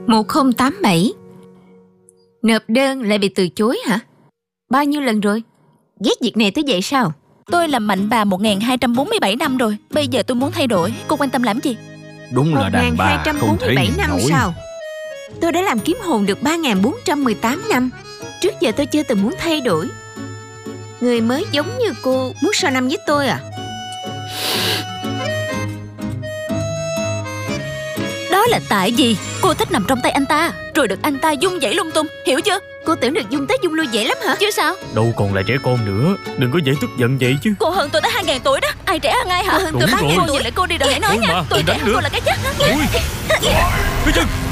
1087. Nộp đơn lại bị từ chối hả? Bao nhiêu lần rồi? Ghét việc này tới vậy sao? Tôi làm mạnh bà 1247 năm rồi. Bây giờ tôi muốn thay đổi. Cô quan tâm làm gì? Đúng là đàn bà không thể 1247 hiện năm nổi. sao? Tôi đã làm kiếm hồn được 3418 năm. Trước giờ tôi chưa từng muốn thay đổi. Người mới giống như cô muốn so năm với tôi à? Đó là tại vì cô thích nằm trong tay anh ta, rồi được anh ta dung dãy lung tung, hiểu chưa? Cô tưởng được dung tới dung lui dễ lắm hả? Chứ sao? Đâu còn là trẻ con nữa. Đừng có dễ tức giận vậy chứ. Cô hơn tôi tới 2000 tuổi đó. Ai trẻ hơn ai hả? Cô hơn tôi 3000 Cô nhìn lại cô đi rồi hãy nói Thôi nha. mà, Tôi đừng trẻ đánh hơn nữa. cô là cái chắc đó. Ui, cái chân.